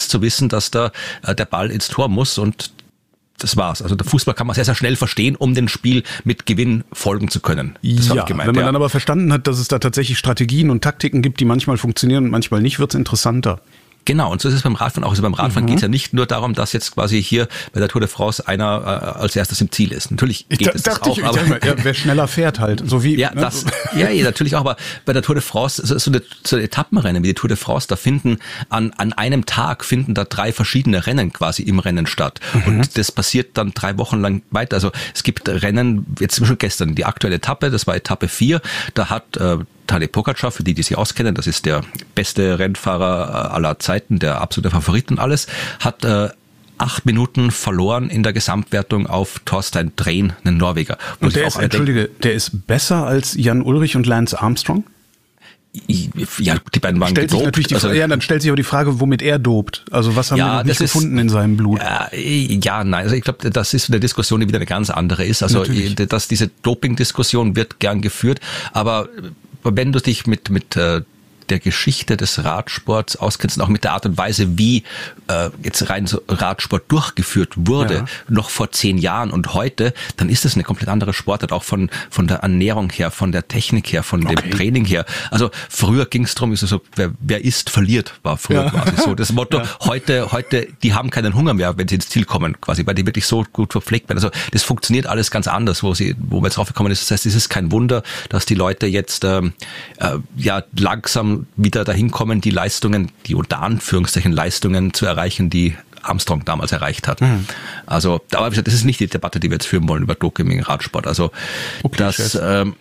ist zu wissen, dass da der Ball ins Tor muss und das war's. Also der Fußball kann man sehr, sehr schnell verstehen, um dem Spiel mit Gewinn folgen zu können. Das ja, gemeint, wenn man dann aber verstanden hat, dass es da tatsächlich Strategien und Taktiken gibt, die manchmal funktionieren und manchmal nicht, wird's interessanter. Genau, und so ist es beim Radfahren auch. Also beim Radfahren geht es ja nicht nur darum, dass jetzt quasi hier bei der Tour de France einer als erstes im Ziel ist. Natürlich geht es das auch. Wer schneller fährt halt. So wie, ja, natürlich auch. Aber bei der Tour de France, so eine Etappenrennen wie die Tour de France, da finden an einem Tag finden da 3 verschiedene Rennen quasi im Rennen statt. Und das passiert dann 3 Wochen lang weiter. Also es gibt Rennen, jetzt zum Beispiel gestern, die aktuelle Etappe, das war Etappe 4, da hat Tadej Pogačar, für die sich auskennen, das ist der beste Rennfahrer aller Zeiten, der absolute Favorit und alles, hat 8 Minuten verloren in der Gesamtwertung auf Thorstein Drehn, einen Norweger. Und der ist besser als Jan Ullrich und Lance Armstrong? Ja, die beiden waren gedopt. Dann stellt sich aber die Frage, womit er dopt. Also was haben wir noch nicht gefunden in seinem Blut? Nein. Also ich glaube, das ist eine Diskussion, die wieder eine ganz andere ist. Also dass diese Doping-Diskussion wird gern geführt, aber wenn du dich mit der Geschichte des Radsports auskennst und auch mit der Art und Weise, wie jetzt rein so Radsport durchgeführt wurde, noch vor 10 Jahren und heute, dann ist es eine komplett andere Sportart, auch von der Ernährung her, von der Technik her, von dem Training her. Also früher ging es darum, wer isst, verliert, war früher quasi so das Motto. Ja. Heute, die haben keinen Hunger mehr, wenn sie ins Ziel kommen, quasi, weil die wirklich so gut verpflegt werden. Also das funktioniert alles ganz anders, wo wir jetzt draufgekommen ist. Das heißt, es ist kein Wunder, dass die Leute jetzt langsam wieder dahin kommen, die Leistungen, die unter Anführungszeichen Leistungen zu erreichen, die Armstrong damals erreicht hat. Also, aber das ist nicht die Debatte, die wir jetzt führen wollen über Doping im Radsport. Also das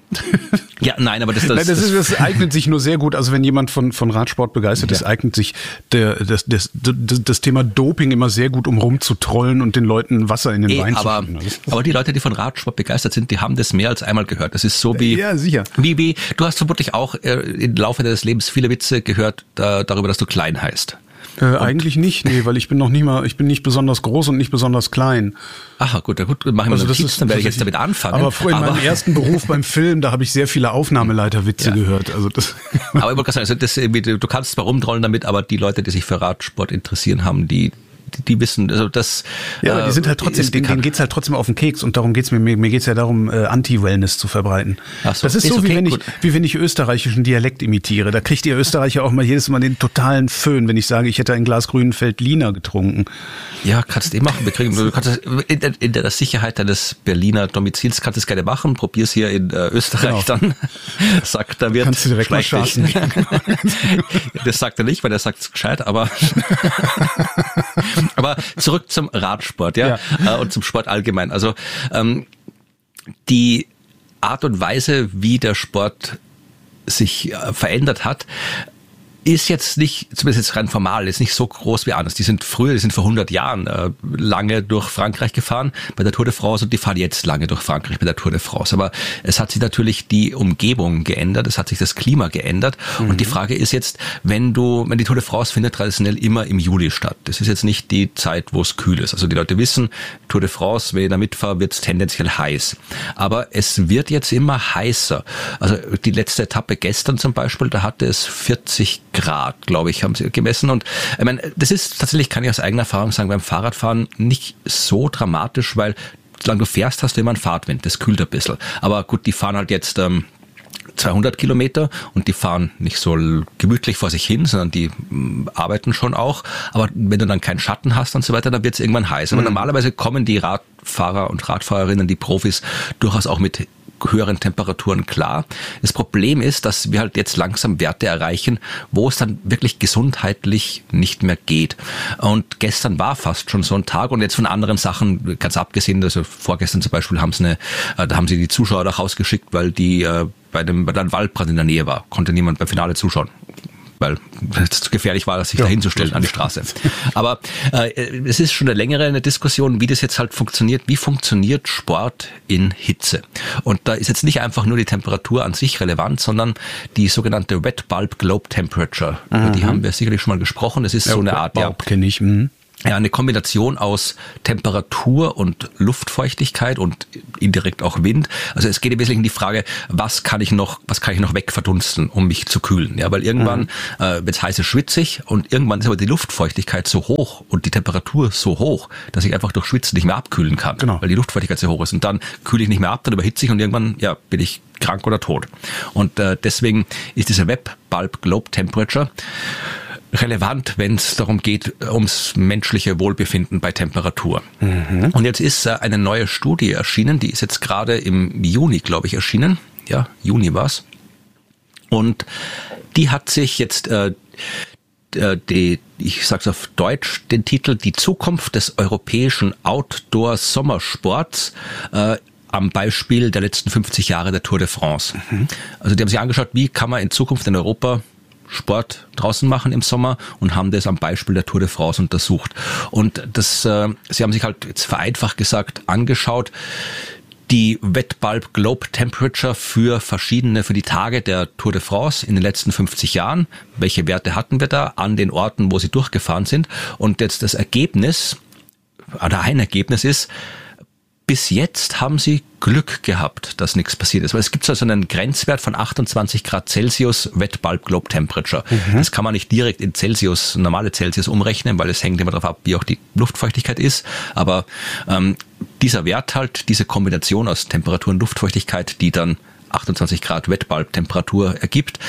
das eignet sich nur sehr gut. Also wenn jemand von Radsport begeistert ist, eignet sich das Thema Doping immer sehr gut, um rumzutrollen und den Leuten Wasser in den Wein zu schütten. Aber die Leute, die von Radsport begeistert sind, die haben das mehr als einmal gehört. Das ist so wie, sicher. Wie du hast vermutlich auch im Laufe deines Lebens viele Witze gehört darüber, dass du klein heißt. Eigentlich nicht, weil ich bin nicht besonders groß und nicht besonders klein. Ach gut, machen wir Notizen, dann werde ich jetzt damit anfangen. Aber vorhin in meinem ersten Beruf beim Film, da habe ich sehr viele Aufnahmeleiterwitze gehört. Also das. Aber ich wollte sagen, du kannst zwar rumtrollen damit, aber die Leute, die sich für Radsport interessieren, haben die wissen, also das. Ja, aber die sind halt trotzdem, denen geht's halt trotzdem auf den Keks und darum geht's mir geht's ja darum, Anti-Wellness zu verbreiten. Ach so, das ist so, okay, wie wenn ich österreichischen Dialekt imitiere. Da kriegt ihr Österreicher auch mal jedes Mal den totalen Föhn, wenn ich sage, ich hätte ein Glas grünen Veltliner getrunken. Ja, kannst du machen. Du kannst das in der Sicherheit deines Berliner Domizils kannst du es gerne machen. Probier's hier in Österreich dann. Sagt er, kannst du direkt mal schaffen. Das sagt er nicht, weil er sagt es gescheit, aber zurück zum Radsport, und zum Sport allgemein. Also die Art und Weise, wie der Sport sich verändert hat, ist jetzt nicht, zumindest jetzt rein formal, ist nicht so groß wie anders. Die sind vor 100 Jahren lange durch Frankreich gefahren bei der Tour de France und die fahren jetzt lange durch Frankreich bei der Tour de France. Aber es hat sich natürlich die Umgebung geändert, es hat sich das Klima geändert und die Frage ist jetzt, wenn die Tour de France findet traditionell immer im Juli statt. Das ist jetzt nicht die Zeit, wo es kühl ist. Also die Leute wissen, Tour de France, wenn ich da mitfahre, wird es tendenziell heiß. Aber es wird jetzt immer heißer. Also die letzte Etappe gestern zum Beispiel, da hatte es 40 Grad, glaube ich, haben sie gemessen. Und ich meine, das ist tatsächlich, kann ich aus eigener Erfahrung sagen, beim Fahrradfahren nicht so dramatisch, weil solange du fährst, hast du immer einen Fahrtwind. Das kühlt ein bisschen. Aber gut, die fahren halt jetzt 200 Kilometer und die fahren nicht so gemütlich vor sich hin, sondern die arbeiten schon auch. Aber wenn du dann keinen Schatten hast und so weiter, dann wird es irgendwann heiß. Aber normalerweise kommen die Radfahrer und Radfahrerinnen, die Profis, durchaus auch mit höheren Temperaturen klar. Das Problem ist, dass wir halt jetzt langsam Werte erreichen, wo es dann wirklich gesundheitlich nicht mehr geht. Und gestern war fast schon so ein Tag und jetzt von anderen Sachen, ganz abgesehen, also vorgestern zum Beispiel da haben sie die Zuschauer nach Hause geschickt, weil die bei einem Waldbrand in der Nähe war. Konnte niemand beim Finale zuschauen, weil es zu gefährlich war, sich da hinzustellen an die Straße. Aber es ist schon eine Diskussion, wie das jetzt halt funktioniert. Wie funktioniert Sport in Hitze? Und da ist jetzt nicht einfach nur die Temperatur an sich relevant, sondern die sogenannte Wet Bulb Globe Temperature. Über die haben wir sicherlich schon mal gesprochen. Das ist so eine Art, kenne ich. ja, eine Kombination aus Temperatur und Luftfeuchtigkeit und indirekt auch Wind. Also es geht im Wesentlichen um die Frage, was kann ich noch wegverdunsten, um mich zu kühlen? Ja, weil irgendwann wird es heiß, schwitzig und irgendwann ist aber die Luftfeuchtigkeit so hoch und die Temperatur so hoch, dass ich einfach durch Schwitzen nicht mehr abkühlen kann, genau. Weil die Luftfeuchtigkeit so hoch ist. Und dann kühle ich nicht mehr ab, dann überhitze ich und irgendwann bin ich krank oder tot. Und deswegen ist diese Web Bulb Globe Temperature relevant, wenn es darum geht, ums menschliche Wohlbefinden bei Temperatur. Mhm. Und jetzt ist eine neue Studie erschienen, die ist jetzt gerade im Juni, glaube ich, erschienen. Ja, Juni war's. Und die hat sich jetzt ich sag's auf Deutsch, den Titel Die Zukunft des europäischen Outdoor-Sommersports am Beispiel der letzten 50 Jahre der Tour de France. Mhm. Also die haben sich angeschaut, wie kann man in Zukunft in Europa Sport draußen machen im Sommer und haben das am Beispiel der Tour de France untersucht. Und sie haben sich halt jetzt vereinfacht gesagt angeschaut, die Wet Bulb Globe Temperature für die Tage der Tour de France in den letzten 50 Jahren. Welche Werte hatten wir da an den Orten, wo sie durchgefahren sind? Und jetzt das Ergebnis, oder ein Ergebnis ist, bis jetzt haben sie Glück gehabt, dass nichts passiert ist. Weil es gibt so einen Grenzwert von 28 Grad Celsius Wet Bulb Globe Temperature. Mhm. Das kann man nicht direkt in Celsius, normale Celsius umrechnen, weil es hängt immer darauf ab, wie auch die Luftfeuchtigkeit ist. Aber dieser Wert halt, diese Kombination aus Temperatur und Luftfeuchtigkeit, die dann 28 Grad Wet Bulb Temperatur ergibt,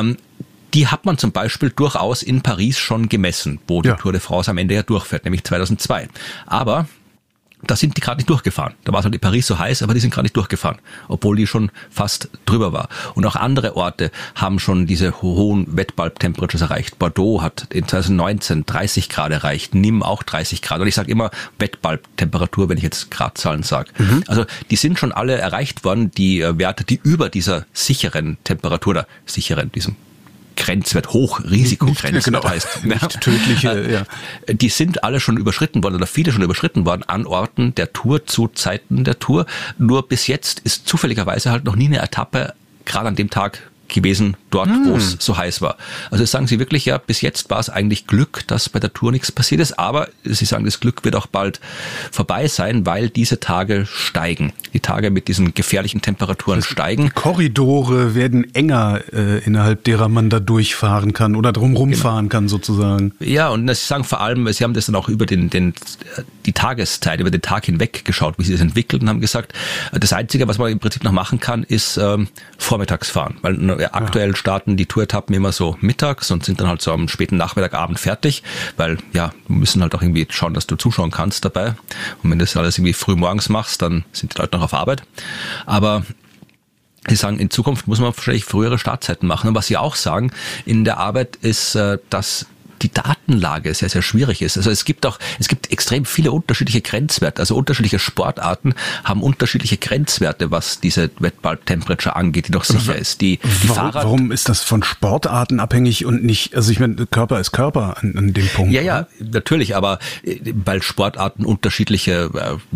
die hat man zum Beispiel durchaus in Paris schon gemessen, wo die Tour de France am Ende ja durchfährt, nämlich 2002. Aber da sind die gerade nicht durchgefahren. Da war es halt in Paris so heiß, aber die sind gerade nicht durchgefahren, obwohl die schon fast drüber war. Und auch andere Orte haben schon diese hohen Wet Bulb Temperatures erreicht. Bordeaux hat in 2019 30 Grad erreicht, Nîmes auch 30 Grad. Und ich sage immer Wet Bulb Temperatur, wenn ich jetzt Gradzahlen sage. Mhm. Also die sind schon alle erreicht worden, die Werte, die über dieser sicheren Temperatur, diesem Grenzwert, Hochrisikogrenzwert heißt. Nicht tödliche, Die sind alle schon überschritten worden oder viele schon überschritten worden an Orten der Tour zu Zeiten der Tour. Nur bis jetzt ist zufälligerweise halt noch nie eine Etappe gerade an dem Tag gewesen, dort, wo es so heiß war. Also sagen Sie wirklich, ja, bis jetzt war es eigentlich Glück, dass bei der Tour nichts passiert ist, aber Sie sagen, das Glück wird auch bald vorbei sein, weil diese Tage steigen. Die Tage mit diesen gefährlichen Temperaturen steigen. Die Korridore werden enger, innerhalb derer man da durchfahren kann oder drumherum fahren kann sozusagen. Ja, und Sie sagen vor allem, Sie haben das dann auch über die Tageszeit, über den Tag hinweg geschaut, wie sie das entwickelt und haben gesagt, das Einzige, was man im Prinzip noch machen kann, ist vormittags fahren, weil aktuell starten die Tour-Etappen immer so mittags und sind dann halt so am späten Nachmittagabend fertig, weil wir müssen halt auch irgendwie schauen, dass du zuschauen kannst dabei. Und wenn du das alles irgendwie früh morgens machst, dann sind die Leute noch auf Arbeit. Aber Sie sagen, in Zukunft muss man wahrscheinlich frühere Startzeiten machen. Und was Sie auch sagen in der Arbeit ist, dass die Datenlage sehr, sehr schwierig ist. Also es gibt extrem viele unterschiedliche Grenzwerte. Also unterschiedliche Sportarten haben unterschiedliche Grenzwerte, was diese Wet Bulb Temperature angeht, die noch sicher ist. Warum ist das von Sportarten abhängig und nicht, also ich meine, Körper ist Körper an dem Punkt. Ja, natürlich, aber weil Sportarten unterschiedliche,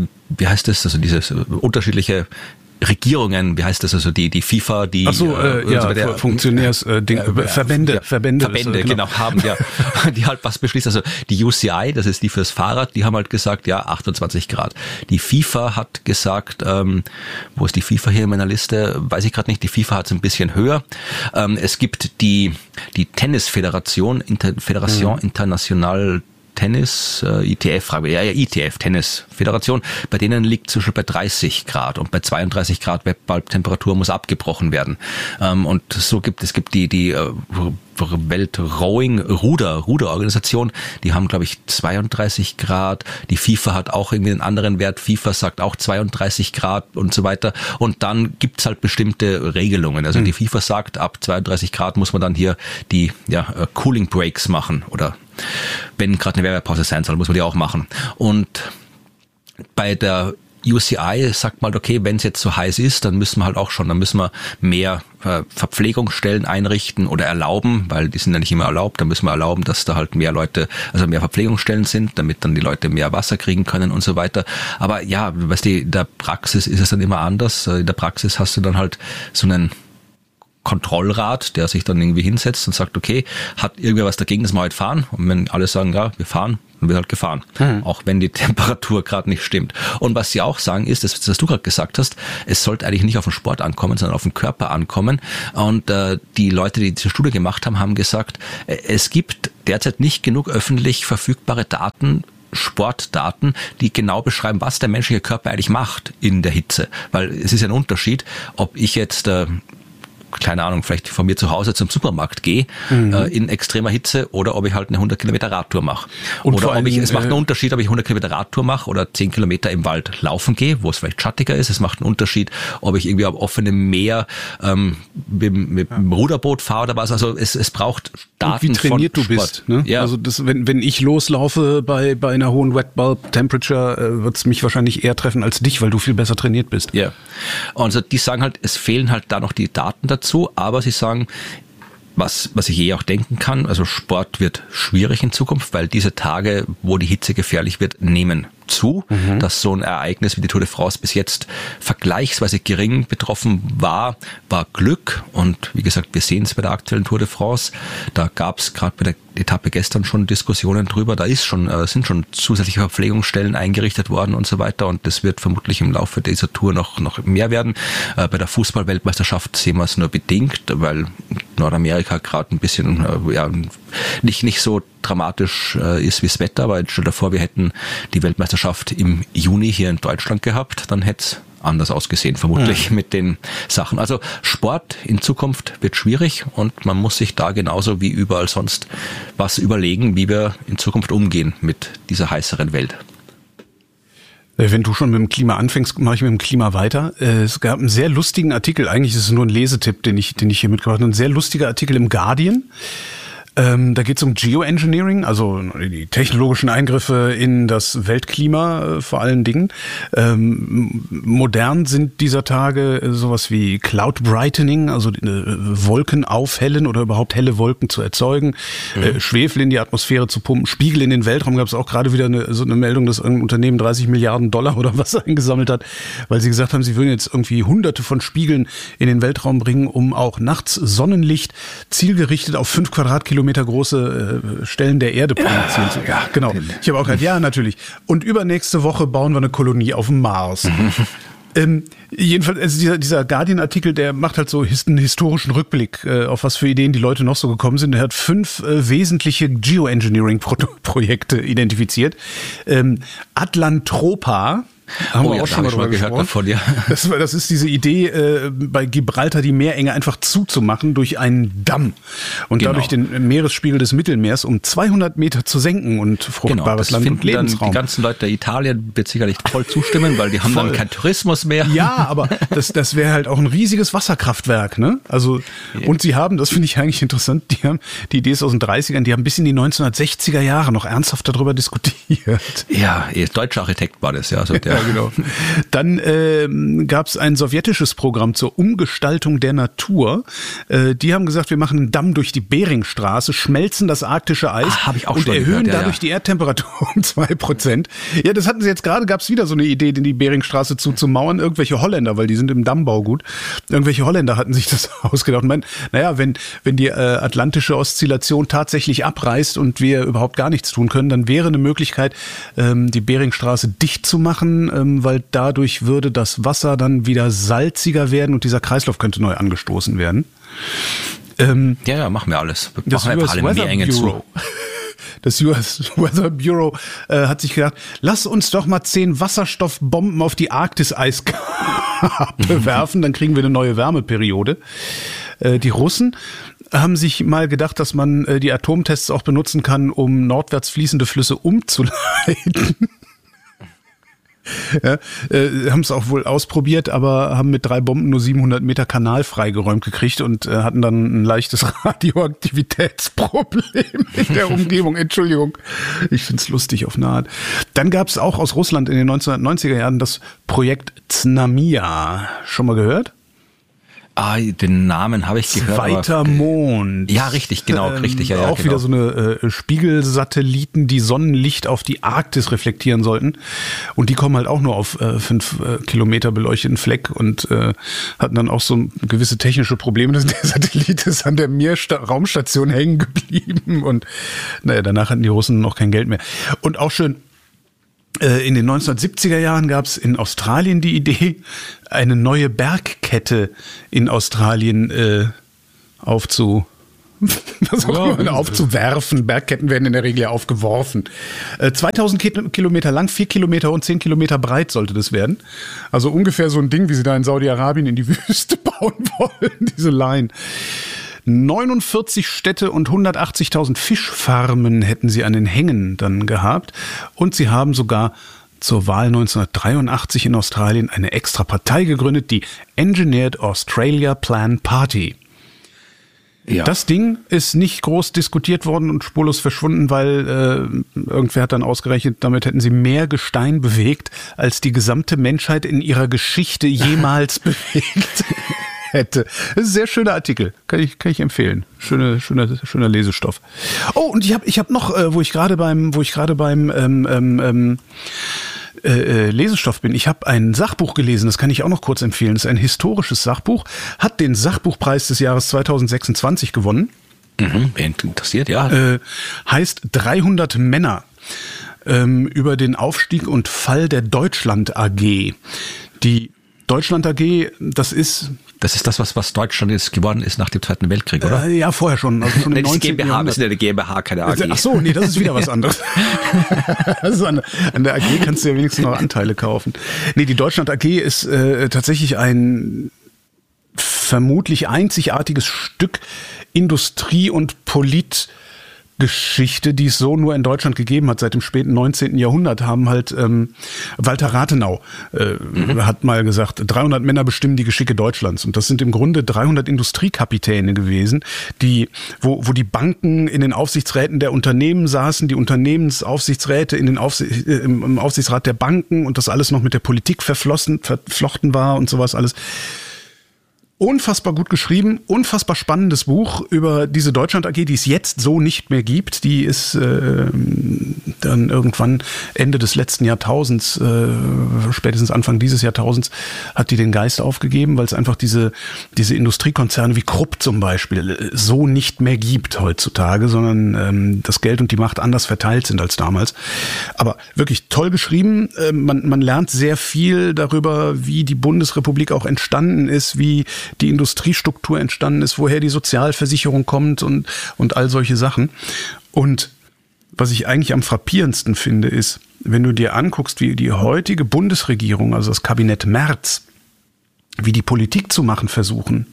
unterschiedliche Regierungen, wie heißt das, also die FIFA, die Verbände, genau, haben die halt was beschließen. Also die UCI, das ist die fürs Fahrrad, die haben halt gesagt, 28 Grad. Die FIFA hat gesagt, wo ist die FIFA hier in meiner Liste? Weiß ich gerade nicht. Die FIFA hat es ein bisschen höher. Es gibt die Tennisföderation, Fédération Internationale Tennis, ITF, ITF, Tennisföderation, bei denen liegt es schon bei 30 Grad und bei 32 Grad Wet Bulb Temperatur muss abgebrochen werden. Und so gibt es die Welt-Rowing-Ruderorganisation, die haben, glaube ich, 32 Grad. Die FIFA hat auch irgendwie einen anderen Wert. FIFA sagt auch 32 Grad und so weiter. Und dann gibt's halt bestimmte Regelungen. Also die FIFA sagt, ab 32 Grad muss man dann hier die Cooling Breaks machen oder wenn gerade eine Werbepause sein soll, muss man die auch machen. Und bei der UCI sagt mal, okay, wenn es jetzt so heiß ist, dann müssen wir mehr Verpflegungsstellen einrichten oder erlauben, weil die sind ja nicht immer erlaubt, dann müssen wir erlauben, dass da halt mehr Verpflegungsstellen sind, damit dann die Leute mehr Wasser kriegen können und so weiter. Aber ja, weißt du, in der Praxis ist es dann immer anders. In der Praxis hast du dann halt so einen Kontrollrat, der sich dann irgendwie hinsetzt und sagt, okay, hat irgendwer was dagegen, dass wir heute fahren? Und wenn alle sagen, ja, wir fahren, dann wird halt gefahren. Auch wenn die Temperatur gerade nicht stimmt. Und was sie auch sagen ist, das, was du gerade gesagt hast, es sollte eigentlich nicht auf den Sport ankommen, sondern auf den Körper ankommen. Und die Leute, die diese Studie gemacht haben, haben gesagt, es gibt derzeit nicht genug öffentlich verfügbare Daten, Sportdaten, die genau beschreiben, was der menschliche Körper eigentlich macht in der Hitze. Weil es ist ja ein Unterschied, ob ich jetzt keine Ahnung, vielleicht von mir zu Hause zum Supermarkt gehe, in extremer Hitze, oder ob ich halt eine 100 Kilometer Radtour mache. Oder ob es macht einen Unterschied, ob ich 100 Kilometer Radtour mache oder 10 Kilometer im Wald laufen gehe, wo es vielleicht schattiger ist. Es macht einen Unterschied, ob ich irgendwie am offenen Meer mit dem Ruderboot fahre oder was. Also es braucht Daten. Und wie trainiert von du bist. Ne? Ja. Also das, wenn ich loslaufe bei einer hohen Wet Bulb Temperature, wird es mich wahrscheinlich eher treffen als dich, weil du viel besser trainiert bist. Ja. Und also die sagen halt, es fehlen halt da noch die Daten dazu. Aber sie sagen, was ich auch denken kann, also Sport wird schwierig in Zukunft, weil diese Tage, wo die Hitze gefährlich wird, nehmen zu, dass so ein Ereignis wie die Tour de France bis jetzt vergleichsweise gering betroffen war Glück. Und wie gesagt, wir sehen es bei der aktuellen Tour de France. Da gab es gerade bei der Etappe gestern schon Diskussionen drüber. Da sind schon zusätzliche Verpflegungsstellen eingerichtet worden und so weiter. Und das wird vermutlich im Laufe dieser Tour noch mehr werden. Bei der Fußball-Weltmeisterschaft sehen wir es nur bedingt, weil Nordamerika gerade ein bisschen nicht so dramatisch ist wie das Wetter. Aber stell dir vor, wir hätten die Weltmeisterschaft im Juni hier in Deutschland gehabt, dann hätte es anders ausgesehen, vermutlich mit den Sachen. Also Sport in Zukunft wird schwierig und man muss sich da genauso wie überall sonst was überlegen, wie wir in Zukunft umgehen mit dieser heißeren Welt. Wenn du schon mit dem Klima anfängst, mache ich mit dem Klima weiter. Es gab einen sehr lustigen Artikel, eigentlich ist es nur ein Lesetipp, den ich hier mitgebracht habe, ein sehr lustiger Artikel im Guardian. Da geht es um Geoengineering, also die technologischen Eingriffe in das Weltklima vor allen Dingen. Modern sind dieser Tage sowas wie Cloud Brightening, also Wolken aufhellen oder überhaupt helle Wolken zu erzeugen, Schwefel in die Atmosphäre zu pumpen, Spiegel in den Weltraum. Gab es auch gerade wieder so eine Meldung, dass irgendein Unternehmen 30 Milliarden Dollar oder was eingesammelt hat, weil sie gesagt haben, sie würden jetzt irgendwie hunderte von Spiegeln in den Weltraum bringen, um auch nachts Sonnenlicht zielgerichtet auf 5 Quadratkilometer große Stellen der Erde produzieren zu können. Ja, genau. Ich habe auch gesagt, ja, natürlich. Und übernächste Woche bauen wir eine Kolonie auf dem Mars. Jedenfalls, also dieser Guardian-Artikel, der macht halt so einen historischen Rückblick, auf was für Ideen die Leute noch so gekommen sind. Er hat 5 wesentliche Geoengineering-Projekte identifiziert. Atlantropa, haben wir auch schon mal gehört davon, ja. Das ist diese Idee, bei Gibraltar die Meerenge einfach zuzumachen durch einen Damm und dadurch den Meeresspiegel des Mittelmeers um 200 Meter zu senken und fruchtbares Land und Lebensraum. Die ganzen Leute, Italien wird sicherlich voll zustimmen, weil die haben dann keinen Tourismus mehr. Ja, aber das wäre halt auch ein riesiges Wasserkraftwerk, ne? Also, und sie haben, das finde ich eigentlich interessant, die Idee ist aus den 30ern, die haben bis in die 1960er Jahre noch ernsthaft darüber diskutiert. Ja, deutscher Architekt war das, ja. Also ja, genau. Dann gab es ein sowjetisches Programm zur Umgestaltung der Natur. Die haben gesagt, wir machen einen Damm durch die Beringstraße, schmelzen das arktische Eis und erhöhen dadurch die Erdtemperatur um 2%. Ja, das hatten sie jetzt gerade, gab es wieder so eine Idee, die Beringstraße zuzumauern. Irgendwelche Holländer, weil die sind im Dammbau gut, irgendwelche Holländer hatten sich das ausgedacht und meinten, naja, wenn die atlantische Oszillation tatsächlich abreißt und wir überhaupt gar nichts tun können, dann wäre eine Möglichkeit, die Beringstraße dicht zu machen, weil dadurch würde das Wasser dann wieder salziger werden und dieser Kreislauf könnte neu angestoßen werden. Ja, machen wir alles. Wir machen einfach alle Meerenge zu. Das US Weather Bureau hat sich gedacht, lass uns doch mal 10 Wasserstoffbomben auf die Arktis-Eiskappe werfen, dann kriegen wir eine neue Wärmeperiode. Die Russen haben sich mal gedacht, dass man die Atomtests auch benutzen kann, um nordwärts fließende Flüsse umzuleiten. Ja, haben es auch wohl ausprobiert, aber haben mit 3 Bomben nur 700 Meter Kanal freigeräumt gekriegt und hatten dann ein leichtes Radioaktivitätsproblem in der Umgebung. Entschuldigung, ich find's lustig auf eine Art. Dann gab es auch aus Russland in den 1990er Jahren das Projekt Znamia. Schon mal gehört? Den Namen habe ich gehört. Zweiter Mond. Ja, richtig, genau, richtig. Ja, auch genau. Wieder so eine Spiegelsatelliten, die Sonnenlicht auf die Arktis reflektieren sollten. Und die kommen halt auch nur auf 5 Kilometer beleuchteten Fleck und hatten dann auch so gewisse technische Probleme. Der Satellit ist an der Mir-Raumstation hängen geblieben und danach hatten die Russen noch kein Geld mehr. Und auch schön, in den 1970er Jahren gab es in Australien die Idee, eine neue Bergkette in Australien aufzuwerfen. Bergketten werden in der Regel ja aufgeworfen. 2000 Kilometer lang, 4 Kilometer und 10 Kilometer breit sollte das werden. Also ungefähr so ein Ding, wie sie da in Saudi-Arabien in die Wüste bauen wollen, diese Line. 49 Städte und 180.000 Fischfarmen hätten sie an den Hängen dann gehabt. Und sie haben sogar zur Wahl 1983 in Australien eine extra Partei gegründet, die Engineered Australia Plan Party. Ja. Das Ding ist nicht groß diskutiert worden und spurlos verschwunden, weil irgendwer hat dann ausgerechnet, damit hätten sie mehr Gestein bewegt, als die gesamte Menschheit in ihrer Geschichte jemals bewegt hätte. Das ist ein sehr schöner Artikel, kann ich empfehlen. Schöner Lesestoff. Oh, und ich hab noch, wo ich gerade beim Lesestoff bin. Ich habe ein Sachbuch gelesen, das kann ich auch noch kurz empfehlen. Das ist ein historisches Sachbuch, hat den Sachbuchpreis des Jahres 2026 gewonnen. Wer interessiert, ja. Heißt 300 Männer über den Aufstieg und Fall der Deutschland AG. Die Deutschland AG, das ist das, was Deutschland jetzt geworden ist nach dem Zweiten Weltkrieg, oder? Ja, vorher schon. Also schon im 19. GmbH, wir sind ja eine GmbH, keine AG. Ach so, nee, das ist wieder was anderes. Also an der AG kannst du ja wenigstens noch Anteile kaufen. Nee, die Deutschland AG ist tatsächlich ein vermutlich einzigartiges Stück Industrie- und Politgeschichte, die es so nur in Deutschland gegeben hat. Seit dem späten 19. Jahrhundert haben halt Walter Rathenau hat mal gesagt, 300 Männer bestimmen die Geschicke Deutschlands. Und das sind im Grunde 300 Industriekapitäne gewesen, wo die Banken in den Aufsichtsräten der Unternehmen saßen, die Unternehmensaufsichtsräte im Aufsichtsrat der Banken und das alles noch mit der Politik verflochten war und sowas alles. Unfassbar gut geschrieben, unfassbar spannendes Buch über diese Deutschland AG, die es jetzt so nicht mehr gibt. Die ist dann irgendwann Ende des letzten Jahrtausends, spätestens Anfang dieses Jahrtausends, hat die den Geist aufgegeben, weil es einfach diese Industriekonzerne wie Krupp zum Beispiel so nicht mehr gibt heutzutage, sondern das Geld und die Macht anders verteilt sind als damals. Aber wirklich toll geschrieben. Man lernt sehr viel darüber, wie die Bundesrepublik auch entstanden ist, wie die Industriestruktur entstanden ist, woher die Sozialversicherung kommt und all solche Sachen. Und was ich eigentlich am frappierendsten finde, ist, wenn du dir anguckst, wie die heutige Bundesregierung, also das Kabinett Merz, wie die Politik zu machen versuchen,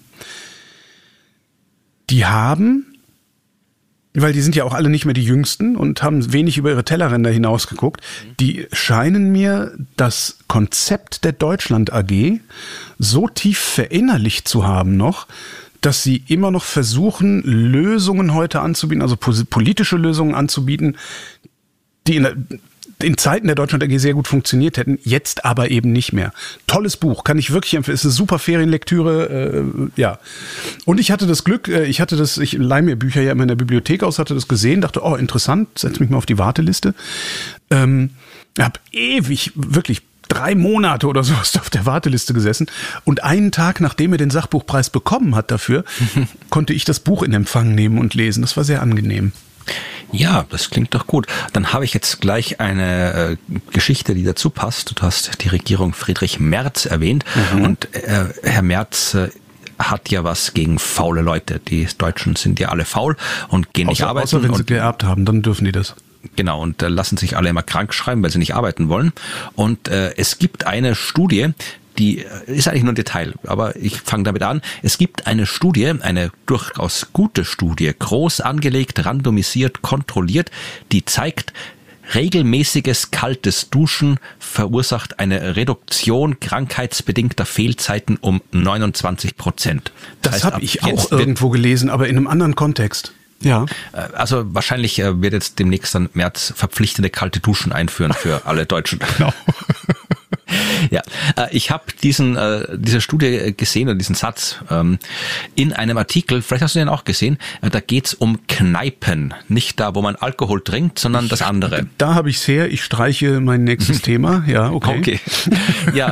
die haben, weil die sind ja auch alle nicht mehr die Jüngsten und haben wenig über ihre Tellerränder hinausgeguckt, die scheinen mir das Konzept der Deutschland AG so tief verinnerlicht zu haben noch, dass sie immer noch versuchen, Lösungen heute anzubieten, also politische Lösungen anzubieten, die in Zeiten der Deutschland AG sehr gut funktioniert hätten, jetzt aber eben nicht mehr. Tolles Buch, kann ich wirklich empfehlen. Ist eine super Ferienlektüre, ja. Und ich hatte das Glück, ich leihe mir Bücher ja immer in der Bibliothek aus, hatte das gesehen, dachte, oh, interessant, setz mich mal auf die Warteliste. Hab ewig, wirklich 3 Monate oder so auf der Warteliste gesessen und einen Tag, nachdem er den Sachbuchpreis bekommen hat dafür, konnte ich das Buch in Empfang nehmen und lesen. Das war sehr angenehm. Ja, das klingt doch gut. Dann habe ich jetzt gleich eine Geschichte, die dazu passt. Du hast die Regierung Friedrich Merz erwähnt und Herr Merz hat ja was gegen faule Leute. Die Deutschen sind ja alle faul und gehen nicht arbeiten. Außer wenn sie geerbt haben, dann dürfen die das. Genau, und lassen sich alle immer krank schreiben, weil sie nicht arbeiten wollen. Und es gibt eine Studie, die ist eigentlich nur ein Detail, aber ich fange damit an. Es gibt eine Studie, eine durchaus gute Studie, groß angelegt, randomisiert, kontrolliert, die zeigt, regelmäßiges kaltes Duschen verursacht eine Reduktion krankheitsbedingter Fehlzeiten um 29%. Das habe ich auch irgendwo gelesen, aber in einem anderen Kontext. Ja. Also wahrscheinlich wird jetzt demnächst dann Merz verpflichtende kalte Duschen einführen für alle Deutschen. Genau. Ja, ich habe diese Studie gesehen oder diesen Satz in einem Artikel, vielleicht hast du den auch gesehen, da geht's um Kneipen, nicht da, wo man Alkohol trinkt, sondern das andere. Da habe ich's her, ich streiche mein nächstes Thema, ja, okay. Ja,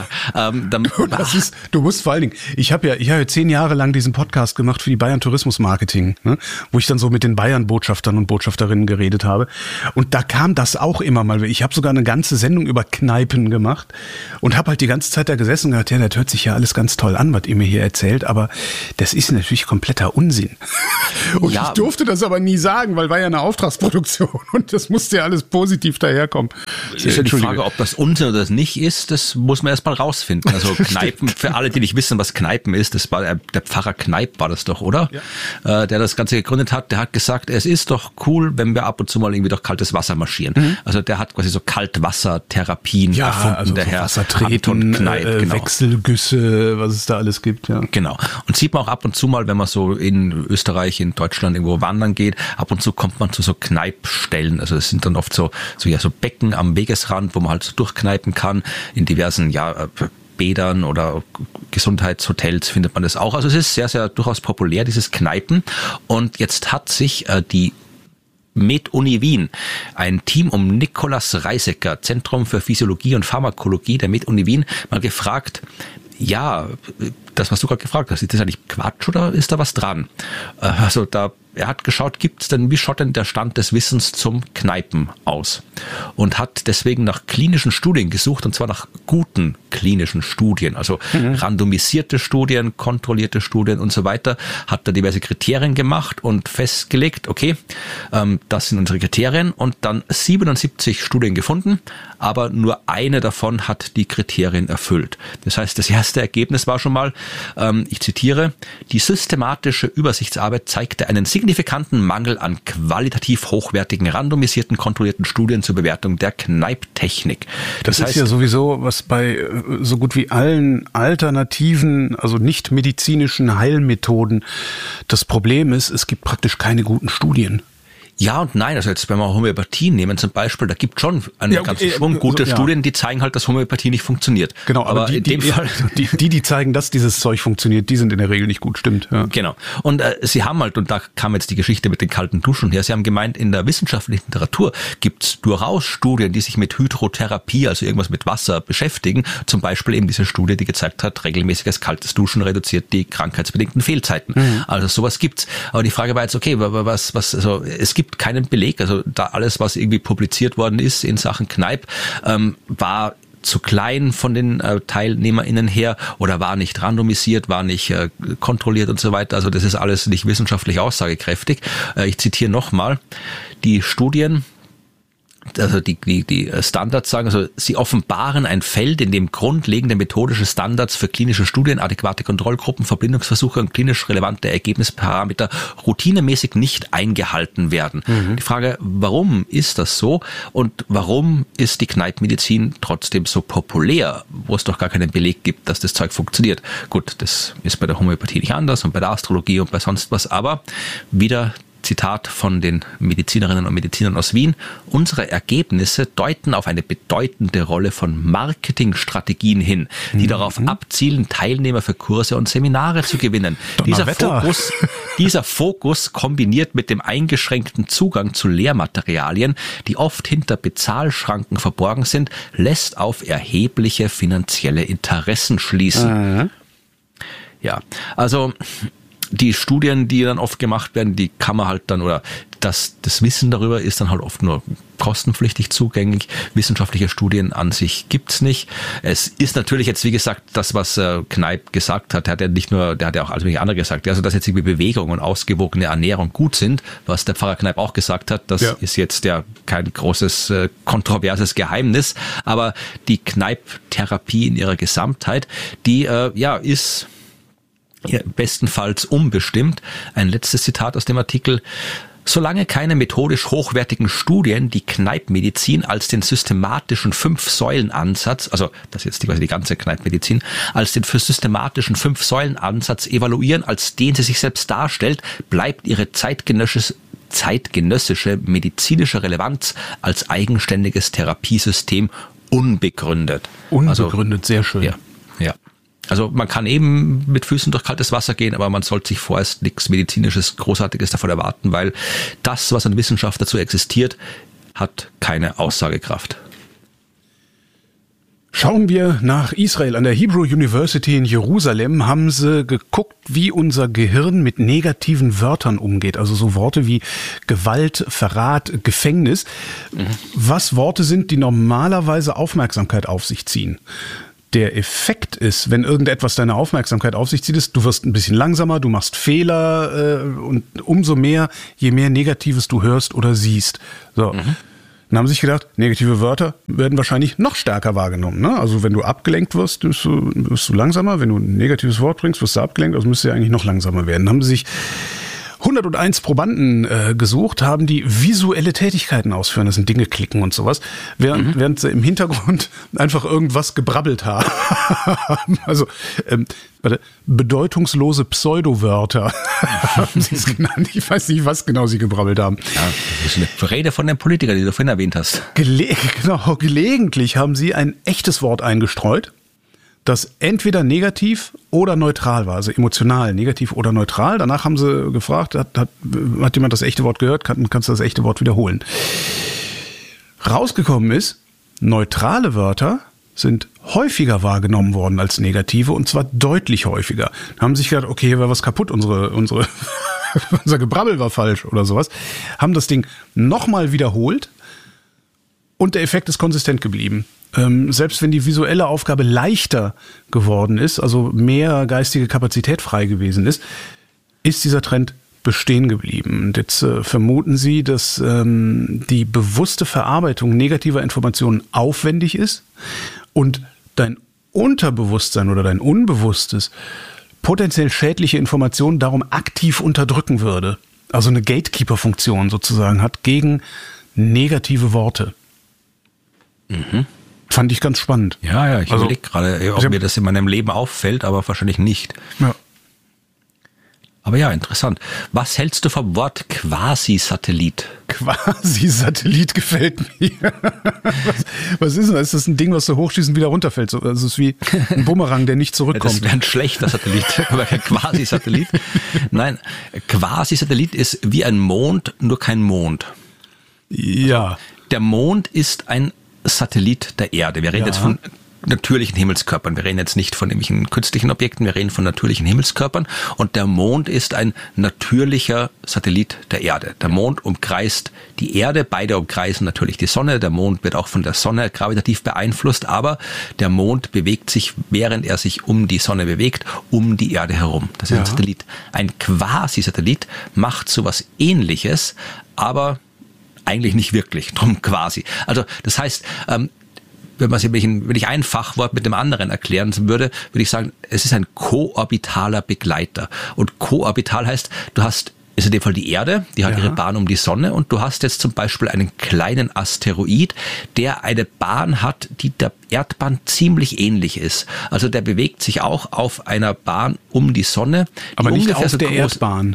du musst vor allen Dingen, ich habe ja 10 Jahre lang diesen Podcast gemacht für die Bayern Tourismus Marketing, ne, wo ich dann so mit den Bayern-Botschaftern und Botschafterinnen geredet habe. Und da kam das auch immer mal. Ich habe sogar eine ganze Sendung über Kneipen gemacht und habe halt die ganze Zeit da gesessen und gedacht, ja, das hört sich ja alles ganz toll an, was ihr mir hier erzählt, aber das ist natürlich kompletter Unsinn. Und ich durfte das aber nie sagen, weil war ja eine Auftragsproduktion und das musste ja alles positiv daherkommen. Ist ja die Frage, ob das Unsinn oder das nicht ist, das muss man erst mal rausfinden. Also Kneipen, für alle, die nicht wissen, was Kneipen ist, das war der Pfarrer Kneip, war das doch, oder? Ja. Der das Ganze gegründet hat, der hat gesagt, es ist doch cool, wenn wir ab und zu mal irgendwie durch kaltes Wasser marschieren. Also der hat quasi so Kaltwassertherapien erfunden, also der so Herr Wassertreten, Kneip, genau. Wechselgüsse, was es da alles gibt. Ja. Genau. Und sieht man auch ab und zu mal, wenn man so in Österreich, in Deutschland irgendwo wandern geht, ab und zu kommt man zu so Kneipstellen. Also das sind dann oft so Becken am Wegesrand, wo man halt so durchkneipen kann. In diversen, Bädern oder Gesundheitshotels findet man das auch. Also es ist sehr, sehr durchaus populär, dieses Kneipen. Und jetzt hat sich die Med-Uni Wien, ein Team um Nikolaus Reisecker, Zentrum für Physiologie und Pharmakologie der Med-Uni Wien, mal gefragt, ja, das, was du gerade gefragt hast, ist das eigentlich Quatsch oder ist da was dran? Also er hat geschaut, wie schaut denn der Stand des Wissens zum Kneipen aus? Und hat deswegen nach klinischen Studien gesucht, und zwar nach guten klinischen Studien, also randomisierte Studien, kontrollierte Studien und so weiter, hat da diverse Kriterien gemacht und festgelegt, okay, das sind unsere Kriterien, und dann 77 Studien gefunden, aber nur eine davon hat die Kriterien erfüllt. Das heißt, das erste Ergebnis war schon mal, ich zitiere, die systematische Übersichtsarbeit zeigte einen signifikanten Mangel an qualitativ hochwertigen, randomisierten, kontrollierten Studien zur Bewertung der Kneiptechnik. Das heißt, ist ja sowieso, was bei so gut wie allen alternativen, also nicht medizinischen Heilmethoden das Problem ist, es gibt praktisch keine guten Studien. Ja und nein, also jetzt wenn wir Homöopathie nehmen zum Beispiel, da gibt schon einen ganzen Schwung gute Studien, die zeigen halt, dass Homöopathie nicht funktioniert. Genau, aber in dem Fall die zeigen, dass dieses Zeug funktioniert, die sind in der Regel nicht gut, stimmt. Ja. Genau. Und sie haben halt, und da kam jetzt die Geschichte mit den kalten Duschen her, sie haben gemeint, in der wissenschaftlichen Literatur gibt's durchaus Studien, die sich mit Hydrotherapie, also irgendwas mit Wasser, beschäftigen. Zum Beispiel eben diese Studie, die gezeigt hat, regelmäßiges kaltes Duschen reduziert die krankheitsbedingten Fehlzeiten. Also sowas gibt's. Aber die Frage war jetzt, okay, also es gibt keinen Beleg, also da alles, was irgendwie publiziert worden ist in Sachen Kneipp, war zu klein von den TeilnehmerInnen her oder war nicht randomisiert, war nicht kontrolliert und so weiter. Also das ist alles nicht wissenschaftlich aussagekräftig. Ich zitiere nochmal, die Studien, also die Standards sagen, also sie offenbaren ein Feld, in dem grundlegende methodische Standards für klinische Studien, adäquate Kontrollgruppen, Verblindungsversuche und klinisch relevante Ergebnisparameter routinemäßig nicht eingehalten werden. Die Frage, warum ist das so und warum ist die Kneippmedizin trotzdem so populär, wo es doch gar keinen Beleg gibt, dass das Zeug funktioniert? Gut, das ist bei der Homöopathie nicht anders und bei der Astrologie und bei sonst was, aber wieder Zitat von den Medizinerinnen und Medizinern aus Wien. Unsere Ergebnisse deuten auf eine bedeutende Rolle von Marketingstrategien hin, die darauf abzielen, Teilnehmer für Kurse und Seminare zu gewinnen. Dieser Fokus kombiniert mit dem eingeschränkten Zugang zu Lehrmaterialien, die oft hinter Bezahlschranken verborgen sind, lässt auf erhebliche finanzielle Interessen schließen. Ja, also die Studien, die dann oft gemacht werden, die kann man halt dann, oder das Wissen darüber ist dann halt oft nur kostenpflichtig zugänglich. Wissenschaftliche Studien an sich gibt's nicht. Es ist natürlich jetzt, wie gesagt, das, was Kneip gesagt hat, der hat ja auch alles mögliche andere gesagt. Also, dass jetzt irgendwie Bewegung und ausgewogene Ernährung gut sind, was der Pfarrer Kneip auch gesagt hat, das ist jetzt ja kein großes, kontroverses Geheimnis. Aber die Kneip-Therapie in ihrer Gesamtheit, die, ist bestenfalls unbestimmt. Ein letztes Zitat aus dem Artikel. Solange keine methodisch hochwertigen Studien die Kneippmedizin als den systematischen 5-Säulen-Ansatz, also das ist jetzt quasi die ganze Kneippmedizin, als den für systematischen 5-Säulen-Ansatz evaluieren, als den sie sich selbst darstellt, bleibt ihre zeitgenössische medizinische Relevanz als eigenständiges Therapiesystem unbegründet. Unbegründet, sehr schön. Ja. Also man kann eben mit Füßen durch kaltes Wasser gehen, aber man sollte sich vorerst nichts Medizinisches, Großartiges davon erwarten, weil das, was an Wissenschaft dazu existiert, hat keine Aussagekraft. Schauen wir nach Israel. An der Hebrew University in Jerusalem haben sie geguckt, wie unser Gehirn mit negativen Wörtern umgeht. Also so Worte wie Gewalt, Verrat, Gefängnis. Was Worte sind, die normalerweise Aufmerksamkeit auf sich ziehen. Der Effekt ist, wenn irgendetwas deine Aufmerksamkeit auf sich zieht, ist, du wirst ein bisschen langsamer, du machst Fehler und umso mehr, je mehr Negatives du hörst oder siehst. So. Dann haben sie sich gedacht, negative Wörter werden wahrscheinlich noch stärker wahrgenommen. Ne? Also wenn du abgelenkt wirst, wirst du langsamer. Wenn du ein negatives Wort bringst, wirst du abgelenkt. Also müsste ja eigentlich noch langsamer werden. Dann haben sie sich 101 Probanden gesucht, haben die visuelle Tätigkeiten ausführen, das sind Dinge klicken und sowas, während sie im Hintergrund einfach irgendwas gebrabbelt haben. Also bedeutungslose Pseudowörter haben sie es genannt. Ich weiß nicht, was genau sie gebrabbelt haben. Ja, das ist eine Rede von den Politikern, die du vorhin erwähnt hast. Gelegentlich haben sie ein echtes Wort eingestreut, das entweder negativ oder neutral war, also emotional, negativ oder neutral. Danach haben sie gefragt, hat jemand das echte Wort gehört, kannst du das echte Wort wiederholen. Rausgekommen ist, neutrale Wörter sind häufiger wahrgenommen worden als negative, und zwar deutlich häufiger. Da haben sie sich gedacht, okay, hier war was kaputt, unser Gebrabbel war falsch oder sowas. Haben das Ding nochmal wiederholt und der Effekt ist konsistent geblieben. Selbst wenn die visuelle Aufgabe leichter geworden ist, also mehr geistige Kapazität frei gewesen ist dieser Trend bestehen geblieben. Und jetzt vermuten sie, dass die bewusste Verarbeitung negativer Informationen aufwendig ist und dein Unterbewusstsein oder dein Unbewusstes potenziell schädliche Informationen darum aktiv unterdrücken würde. Also eine Gatekeeper-Funktion sozusagen hat gegen negative Worte. Fand ich ganz spannend. Ja, ich überlege gerade, ob mir das in meinem Leben auffällt, aber wahrscheinlich nicht. Ja. Aber ja, interessant. Was hältst du vom Wort Quasi-Satellit? Quasi-Satellit gefällt mir. Was ist das? Ist das ein Ding, was du hochschießt und wieder runterfällt? Also es ist wie ein Bumerang, der nicht zurückkommt. Das wäre ein schlechter Satellit, aber kein Quasi-Satellit. Nein, Quasi-Satellit ist wie ein Mond, nur kein Mond. Ja. Der Mond ist ein Satellit der Erde. Wir reden jetzt von natürlichen Himmelskörpern. Wir reden jetzt nicht von irgendwelchen künstlichen Objekten, wir reden von natürlichen Himmelskörpern. Und der Mond ist ein natürlicher Satellit der Erde. Der Mond umkreist die Erde, beide umkreisen natürlich die Sonne. Der Mond wird auch von der Sonne gravitativ beeinflusst, aber der Mond bewegt sich, während er sich um die Sonne bewegt, um die Erde herum. Das ist ein Satellit. Ein Quasi-Satellit macht sowas Ähnliches, aber eigentlich nicht wirklich, drum quasi. Also das heißt, wenn ich ein Fachwort mit dem anderen erklären würde ich sagen, es ist ein koorbitaler Begleiter. Und koorbital heißt, ist in dem Fall die Erde, die hat ihre Bahn um die Sonne, und du hast jetzt zum Beispiel einen kleinen Asteroid, der eine Bahn hat, die der Erdbahn ziemlich ähnlich ist. Also der bewegt sich auch auf einer Bahn um die Sonne. Aber nicht auf der Erdbahn.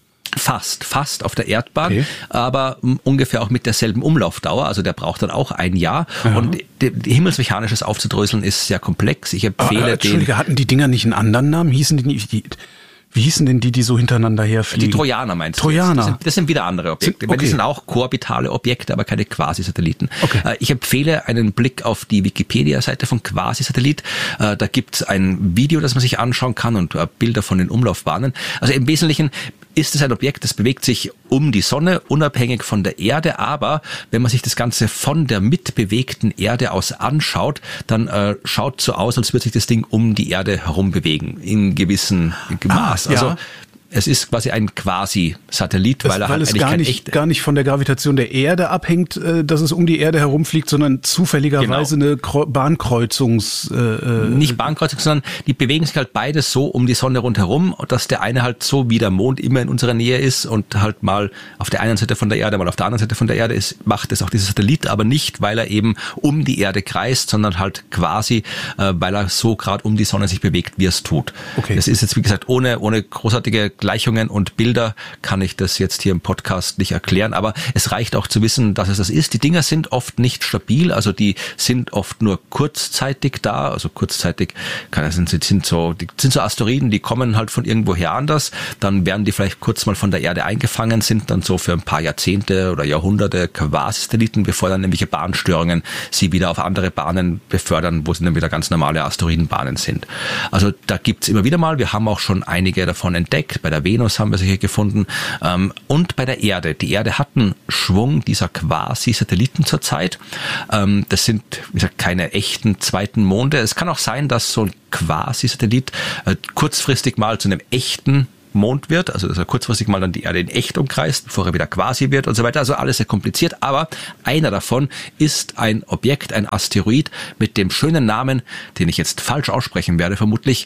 Fast auf der Erdbahn, aber ungefähr auch mit derselben Umlaufdauer. Also der braucht dann auch ein Jahr. Ja. Und himmelsmechanisches aufzudröseln ist sehr komplex. Ich empfehle Entschuldige, hatten die Dinger nicht einen anderen Namen? Wie hießen denn die so hintereinander herfliegen? Die Trojaner meinst du? Trojaner. Das sind wieder andere Objekte. Die sind auch koorbitale Objekte, aber keine Quasi-Satelliten. Okay. Ich empfehle einen Blick auf die Wikipedia-Seite von Quasi-Satellit. Da gibt's ein Video, das man sich anschauen kann, und Bilder von den Umlaufbahnen. Also im Wesentlichen ist es ein Objekt, das bewegt sich um die Sonne, unabhängig von der Erde, aber wenn man sich das Ganze von der mitbewegten Erde aus anschaut, dann schaut so aus, als würde sich das Ding um die Erde herum bewegen, in gewissem Maß. Also es ist quasi ein Quasi-Satellit, weil es gar nicht von der Gravitation der Erde abhängt, dass es um die Erde herumfliegt, sondern zufälligerweise eine nicht Bahnkreuzung, sondern die bewegen sich halt beide so um die Sonne rundherum, dass der eine halt so wie der Mond immer in unserer Nähe ist und halt mal auf der einen Seite von der Erde, mal auf der anderen Seite von der Erde ist, macht es auch dieser Satellit, aber nicht, weil er eben um die Erde kreist, sondern halt quasi, weil er so gerade um die Sonne sich bewegt, wie er es tut. Okay. Das ist jetzt, wie gesagt, ohne großartige Gleichungen und Bilder kann ich das jetzt hier im Podcast nicht erklären, aber es reicht auch zu wissen, dass es das ist. Die Dinger sind oft nicht stabil, also die sind oft nur kurzzeitig da, also kurzzeitig sind so Asteroiden, die kommen halt von irgendwoher anders, dann werden die vielleicht kurz mal von der Erde eingefangen, sind dann so für ein paar Jahrzehnte oder Jahrhunderte Quasi-Satelliten, bevor dann nämliche Bahnstörungen sie wieder auf andere Bahnen befördern, wo sie dann wieder ganz normale Asteroidenbahnen sind. Also da gibt's immer wieder mal, wir haben auch schon einige davon entdeckt, bei der Venus haben wir sie hier gefunden und bei der Erde. Die Erde hat einen Schwung dieser Quasi-Satelliten zurzeit. Das sind, wie gesagt, keine echten zweiten Monde. Es kann auch sein, dass so ein Quasi-Satellit kurzfristig mal zu einem echten Mond wird, also dass er kurzfristig mal dann die Erde in echt umkreist, bevor er wieder quasi wird und so weiter. Also alles sehr kompliziert, aber einer davon ist ein Objekt, ein Asteroid mit dem schönen Namen, den ich jetzt falsch aussprechen werde, vermutlich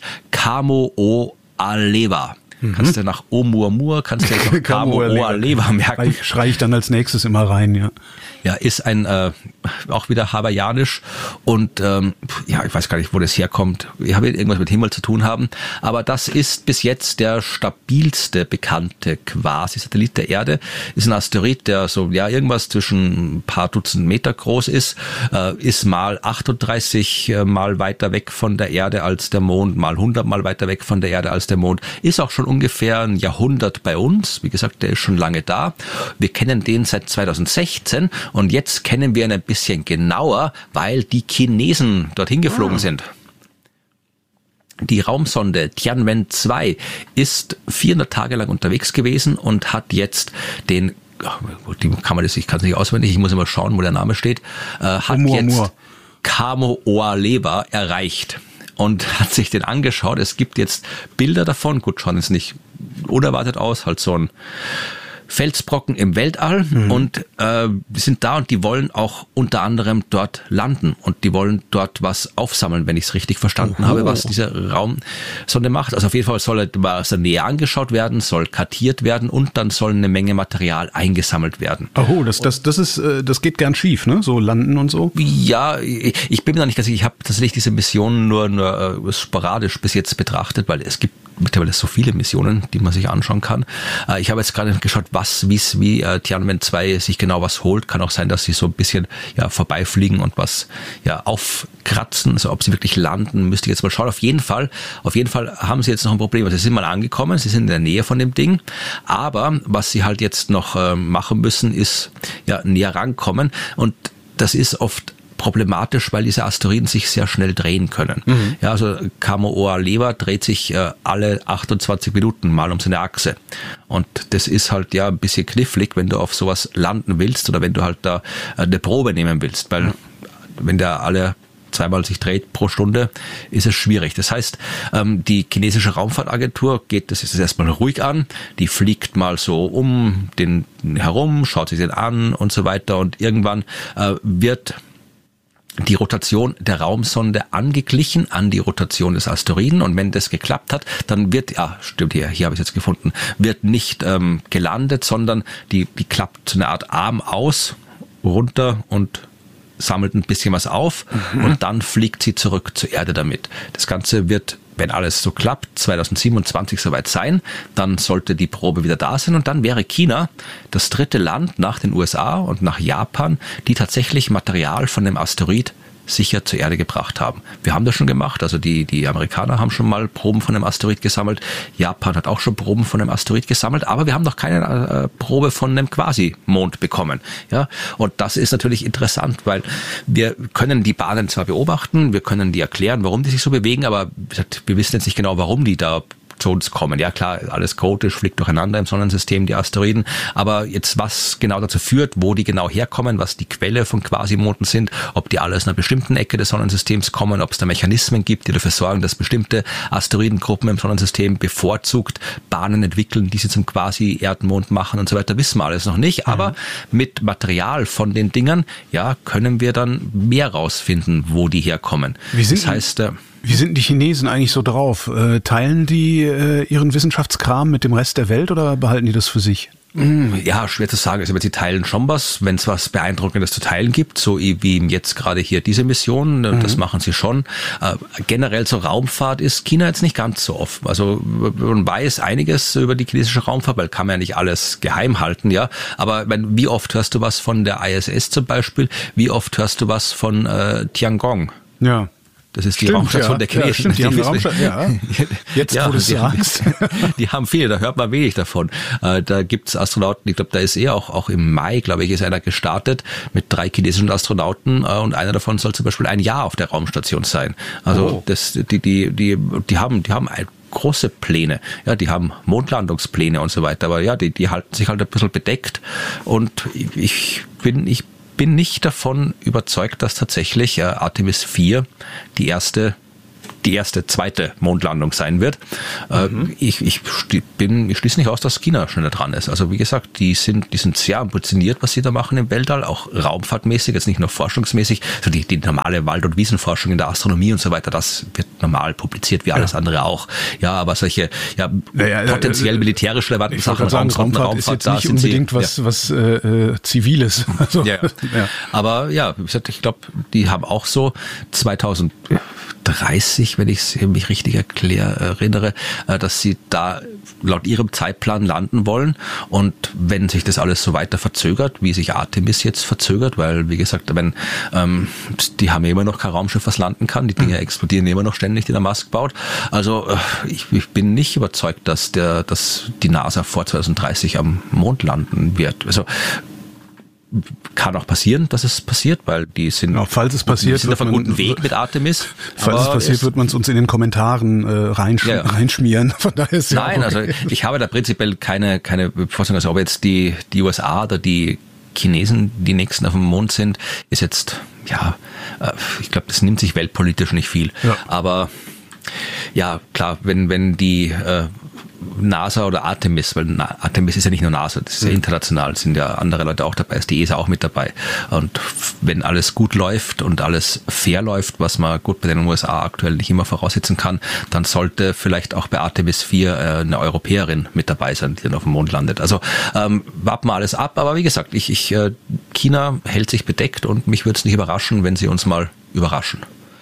Kamo-o-Aleva. Kannst du nach Oumuamua, kannst du jetzt noch Kamo-o-Aleva merken. Schrei ich dann als nächstes immer rein, ja. Ja, ist ein auch wieder hawaiianisch und ja, ich weiß gar nicht, wo das herkommt. Ich habe irgendwas mit Himmel zu tun haben, aber das ist bis jetzt der stabilste bekannte Quasi-Satellit der Erde. Ist ein Asteroid, der so irgendwas zwischen ein paar Dutzend Meter groß ist mal 38 mal weiter weg von der Erde als der Mond, mal 100 mal weiter weg von der Erde als der Mond. Ist auch schon ungefähr ein Jahrhundert bei uns. Wie gesagt, der ist schon lange da. Wir kennen den seit 2016 und jetzt kennen wir ihn ein bisschen genauer, weil die Chinesen dorthin geflogen sind. Die Raumsonde Tianwen-2 ist 400 Tage lang unterwegs gewesen und hat jetzt den, ich kann es nicht auswendig, ich muss immer schauen, wo der Name steht, hat jetzt Kamo-o-Aleva erreicht und hat sich den angeschaut. Es gibt jetzt Bilder davon, gut, schauen jetzt nicht unerwartet aus, halt so ein Felsbrocken im Weltall und die sind da und die wollen auch unter anderem dort landen und die wollen dort was aufsammeln, wenn ich es richtig verstanden habe, was diese Raumsonde macht. Also auf jeden Fall soll was näher angeschaut werden, soll kartiert werden und dann soll eine Menge Material eingesammelt werden. Das geht gern schief, ne? So landen und so? Ja, ich bin mir noch nicht ganz sicher, ich habe tatsächlich diese Mission nur sporadisch bis jetzt betrachtet, weil es gibt mittlerweile so viele Missionen, die man sich anschauen kann. Ich habe jetzt gerade geschaut, wie Tianwen-2 sich genau was holt. Kann auch sein, dass sie so ein bisschen vorbeifliegen und was aufkratzen. Also ob sie wirklich landen, müsste ich jetzt mal schauen. Auf jeden Fall haben sie jetzt noch ein Problem. Also sie sind mal angekommen, sie sind in der Nähe von dem Ding. Aber was sie halt jetzt noch machen müssen, ist näher rankommen. Und das ist oft problematisch, weil diese Asteroiden sich sehr schnell drehen können. Ja, also Kamo-o-Aleva dreht sich alle 28 Minuten mal um seine Achse. Und das ist halt ein bisschen knifflig, wenn du auf sowas landen willst oder wenn du halt da eine Probe nehmen willst, weil wenn der alle zweimal sich dreht pro Stunde, ist es schwierig. Das heißt, die chinesische Raumfahrtagentur geht das jetzt erstmal ruhig an, die fliegt mal so um den herum, schaut sich den an und so weiter und irgendwann wird die Rotation der Raumsonde angeglichen an die Rotation des Asteroiden und wenn das geklappt hat, dann wird, stimmt hier habe ich es jetzt gefunden, wird nicht gelandet, sondern die klappt so eine Art Arm aus, runter und sammelt ein bisschen was auf und dann fliegt sie zurück zur Erde damit. Das Ganze wird, wenn alles so klappt, 2027 soweit sein, dann sollte die Probe wieder da sein und dann wäre China das dritte Land nach den USA und nach Japan, die tatsächlich Material von dem Asteroid sicher zur Erde gebracht haben. Wir haben das schon gemacht, also die Amerikaner haben schon mal Proben von einem Asteroid gesammelt, Japan hat auch schon Proben von einem Asteroid gesammelt, aber wir haben noch keine Probe von einem Quasi-Mond bekommen. Ja, und das ist natürlich interessant, weil wir können die Bahnen zwar beobachten, wir können die erklären, warum die sich so bewegen, aber wir wissen jetzt nicht genau, warum die da zu uns kommen. Ja klar, alles chaotisch, fliegt durcheinander im Sonnensystem, die Asteroiden, aber jetzt was genau dazu führt, wo die genau herkommen, was die Quelle von Quasimonden sind, ob die alle aus einer bestimmten Ecke des Sonnensystems kommen, ob es da Mechanismen gibt, die dafür sorgen, dass bestimmte Asteroidengruppen im Sonnensystem bevorzugt Bahnen entwickeln, die sie zum Quasi-Erdmond machen und so weiter, wissen wir alles noch nicht, aber mit Material von den Dingern, können wir dann mehr rausfinden, wo die herkommen. Wie sind die Chinesen eigentlich so drauf? Teilen die ihren Wissenschaftskram mit dem Rest der Welt oder behalten die das für sich? Ja, schwer zu sagen. Also sie teilen schon was, wenn es was Beeindruckendes zu teilen gibt, so wie jetzt gerade hier diese Mission, das machen sie schon. Generell so Raumfahrt ist China jetzt nicht ganz so offen. Also man weiß einiges über die chinesische Raumfahrt, weil kann man ja nicht alles geheim halten, ja. Aber wie oft hörst du was von der ISS zum Beispiel? Wie oft hörst du was von Tiangong? Ja. Das ist die Raumstation der Chinesen. Ja, die haben Jetzt, wo du es sagst. Die haben viele, da hört man wenig davon. Da gibt's Astronauten, ich glaube, da ist auch im Mai, glaube ich, ist einer gestartet mit 3 chinesischen Astronauten und einer davon soll zum Beispiel ein Jahr auf der Raumstation sein. Also die haben große Pläne. Ja, die haben Mondlandungspläne und so weiter, aber ja, die halten sich halt ein bisschen bedeckt und ich bin nicht davon überzeugt, dass tatsächlich Artemis 4 die zweite Mondlandung sein wird. Ich schließe nicht aus, dass China schneller dran ist. Also wie gesagt, die sind sehr ambitioniert, was sie da machen im Weltall, auch raumfahrtmäßig, jetzt nicht nur forschungsmäßig. Also die normale Wald- und Wiesenforschung in der Astronomie und so weiter, das wird normal publiziert, wie alles andere auch. Ja, aber solche potenziell militärisch relevanten Sachen, Raumfahrt ist jetzt nicht unbedingt was Ziviles. Also, ja. Aber ja, wie gesagt, ich glaube, die haben auch so 2030, wenn ich mich richtig erinnere, dass sie da laut ihrem Zeitplan landen wollen. Und wenn sich das alles so weiter verzögert, wie sich Artemis jetzt verzögert, weil, wie gesagt, die haben ja immer noch kein Raumschiff, was landen kann. Die Dinge explodieren immer noch ständig, die der Musk baut. Also ich bin nicht überzeugt, dass die NASA vor 2030 am Mond landen wird. Also kann auch passieren, dass es passiert, weil die sind, falls es passiert, sind auf einem guten Weg mit Artemis. Falls es passiert, wird man es uns in den Kommentaren reinschmieren. Von daher ist Nein, also ich habe da prinzipiell keine Vorstellung, also ob jetzt die USA oder die Chinesen die nächsten auf dem Mond sind, ist jetzt, ich glaube, das nimmt sich weltpolitisch nicht viel. Ja. Aber ja, klar, wenn die NASA oder Artemis, weil Artemis ist ja nicht nur NASA, das ist ja international, sind ja andere Leute auch dabei, ist die ESA auch mit dabei. Und wenn alles gut läuft und alles fair läuft, was man gut bei den USA aktuell nicht immer voraussetzen kann, dann sollte vielleicht auch bei Artemis 4 eine Europäerin mit dabei sein, die dann auf dem Mond landet. Also warten wir alles ab, aber wie gesagt, China hält sich bedeckt und mich würde es nicht überraschen, wenn sie uns mal überraschen.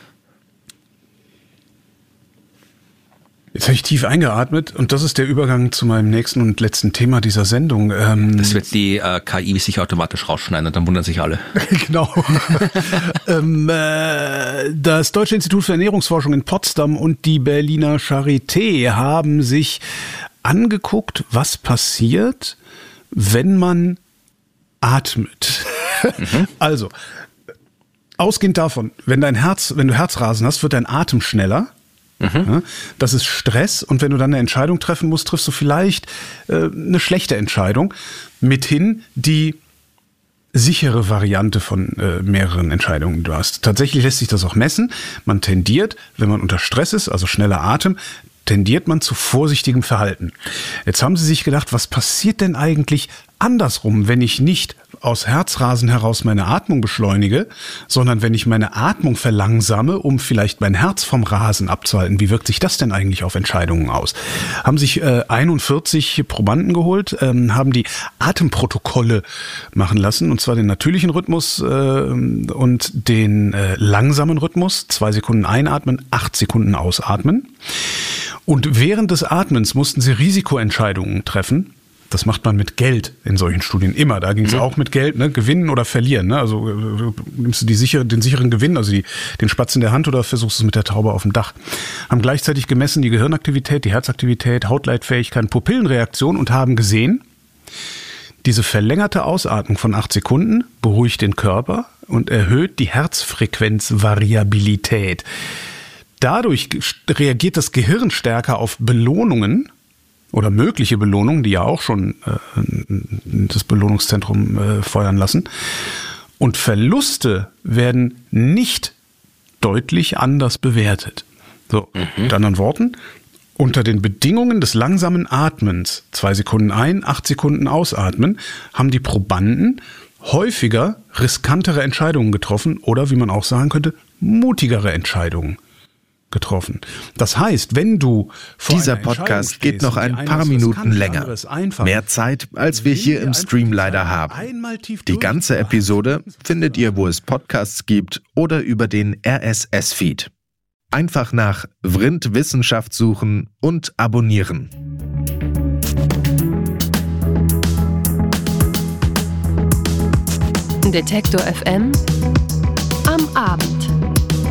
Jetzt habe ich tief eingeatmet und das ist der Übergang zu meinem nächsten und letzten Thema dieser Sendung. Das wird die KI sich automatisch rausschneiden und dann wundern sich alle. Genau. Das Deutsche Institut für Ernährungsforschung in Potsdam und die Berliner Charité haben sich angeguckt, was passiert, wenn man atmet. Also, ausgehend davon, wenn du Herzrasen hast, wird dein Atem schneller. Das ist Stress und wenn du dann eine Entscheidung treffen musst, triffst du vielleicht eine schlechte Entscheidung. Mithin die sichere Variante von mehreren Entscheidungen, die du hast. Tatsächlich lässt sich das auch messen. Man tendiert, wenn man unter Stress ist, also schneller Atem, tendiert man zu vorsichtigem Verhalten. Jetzt haben sie sich gedacht, was passiert denn eigentlich andersrum, wenn ich nicht aus Herzrasen heraus meine Atmung beschleunige, sondern wenn ich meine Atmung verlangsame, um vielleicht mein Herz vom Rasen abzuhalten. Wie wirkt sich das denn eigentlich auf Entscheidungen aus? Haben sich 41 Probanden geholt, haben die Atemprotokolle machen lassen, und zwar den natürlichen Rhythmus und den langsamen Rhythmus. 2 Sekunden einatmen, 8 Sekunden ausatmen. Und während des Atmens mussten sie Risikoentscheidungen treffen. Das macht man mit Geld in solchen Studien immer. Da ging es auch mit Geld, ne? Gewinnen oder verlieren. Ne? Also nimmst du den sicheren Gewinn, also den Spatz in der Hand, oder versuchst es mit der Taube auf dem Dach. Haben gleichzeitig gemessen die Gehirnaktivität, die Herzaktivität, Hautleitfähigkeit, Pupillenreaktion und haben gesehen, diese verlängerte Ausatmung von 8 Sekunden beruhigt den Körper und erhöht die Herzfrequenzvariabilität. Dadurch reagiert das Gehirn stärker auf Belohnungen oder mögliche Belohnungen, die ja auch schon das Belohnungszentrum feuern lassen. Und Verluste werden nicht deutlich anders bewertet. So, mit anderen Worten, unter den Bedingungen des langsamen Atmens, 2 Sekunden ein, 8 Sekunden ausatmen, haben die Probanden häufiger riskantere Entscheidungen getroffen oder, wie man auch sagen könnte, mutigere Entscheidungen getroffen. Das heißt, wenn du vor Dieser Podcast geht noch ein paar Minuten länger. Mehr Zeit, als wir hier im Stream leider haben. Die ganze Episode findet ihr, wo es Podcasts gibt oder über den RSS-Feed. Einfach nach Vrindt Wissenschaft suchen und abonnieren. Detektor FM am Abend.